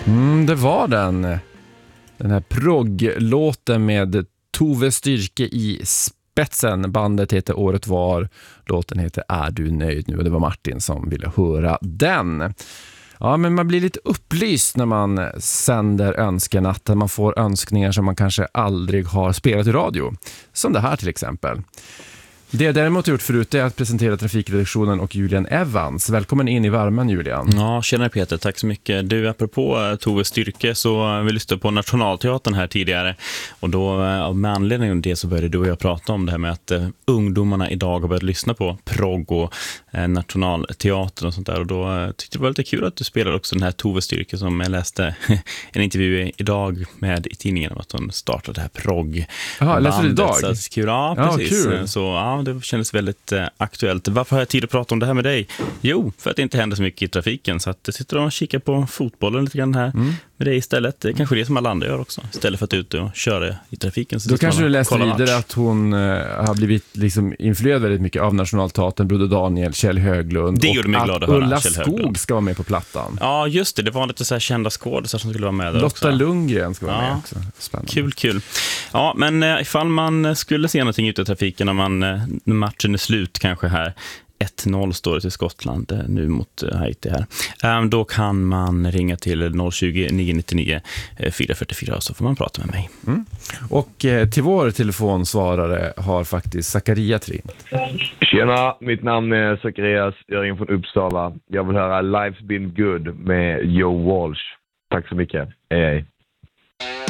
Det var den här progglåten med Tove Styrke i spetsen. Bandet heter Året var, låten heter Är du nöjd nu? Och det var Martin som ville höra den. Ja, men man blir lite upplyst när man sänder önskenatten. Man får önskningar som man kanske aldrig har spelat i radio. Som det här till exempel. Det jag däremot gjort förut är att presentera trafikredaktionen och Julian Evans. Välkommen in i värmen, Julian. Ja, tjena Peter, tack så mycket. Du, apropå Tove Styrke, så vi lyssnade på Nationalteatern här tidigare. Och då med anledning av det så började du och jag prata om det här med att ungdomarna idag har börjat lyssna på progg och Nationalteatern och sånt där. Och då tyckte det var lite kul att du spelade också den här Tove Styrke som jag läste en intervju idag med i tidningen om att hon startade det här progg. Jaha, läste du idag? Så kul. Ja, precis. Kul. Så ja, det kändes väldigt aktuellt. Varför har jag tid att prata om det här med dig? Jo, för att det inte händer så mycket i trafiken. Så att jag sitter och kikar på fotbollen lite grann här med dig istället. Det är kanske det som alla andra gör också. Istället för att ut och köra i trafiken. Så då kanske du läste vidare att hon har blivit liksom influerad väldigt mycket av Nationalteatern, Broder Daniel, Kjell Höglund. Det gjorde mig glad att höra. Ulla Skog ska vara med på plattan. Ja, just det. Det var lite så här kända skådespelare som skulle vara med där Lotta också. Lundgren ska vara med också. Spännande. Kul. Ja, men ifall man skulle se någonting ute i trafiken när matchen är slut kanske här. 1-0 står det till Skottland nu mot Haiti här. Då kan man ringa till 020 999 444 så får man prata med mig. Och till vår telefonsvarare har faktiskt Zacharias ringt. Tjena, mitt namn är Zacharias, jag ringer från Uppsala. Jag vill höra Life's Been Good med Joe Walsh. Tack så mycket. Hej.